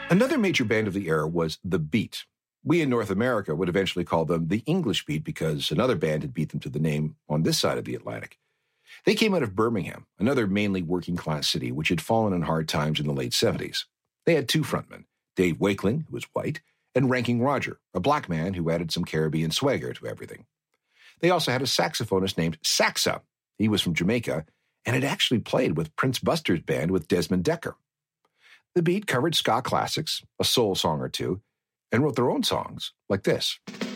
Another major band of the era was The Beat. We in North America would eventually call them the English Beat because another band had beat them to the name on this side of the Atlantic. They came out of Birmingham, another mainly working-class city which had fallen in hard times in the late 70s. They had two frontmen, Dave Wakeling, who was white, and Ranking Roger, a black man who added some Caribbean swagger to everything. They also had a saxophonist named Saxa. He was from Jamaica and had actually played with Prince Buster's band with Desmond Decker. The Beat covered ska classics, a soul song or two, and wrote their own songs like this.